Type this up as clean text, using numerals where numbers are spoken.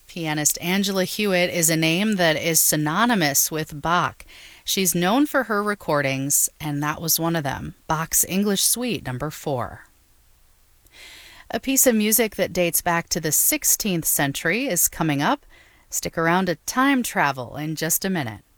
Pianist Angela Hewitt is a name that is synonymous with Bach. She's known for her recordings, and that was one of them, Bach's English Suite Number 4. A piece of music that dates back to the 16th century is coming up. Stick around to time travel in just a minute.